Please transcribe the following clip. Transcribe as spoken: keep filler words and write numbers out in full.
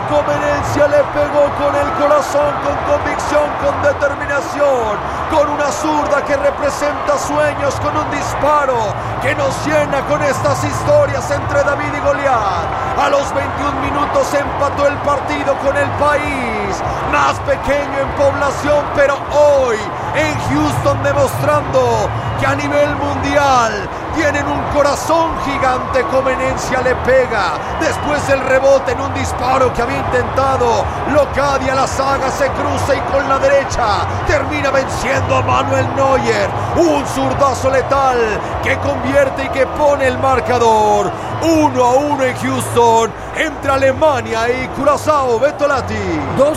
Comenencia le pegó con el corazón, con convicción, con determinación, con una zurda que representa sueños, con un disparo que nos llena con estas historias entre David y Goliat. A los veintiún minutos empató el partido con el país más pequeño en población, pero hoy en Houston demostrando que a nivel mundial tienen un corazón gigante. Comenencia le pega después del rebote en un disparo que había intentado Locadia. La saga se cruza y con la derecha termina venciendo a Manuel Neuer. Un zurdazo letal que convierte y que pone el marcador uno a uno en Houston entre Alemania y Curazao. Beto Lati. Dos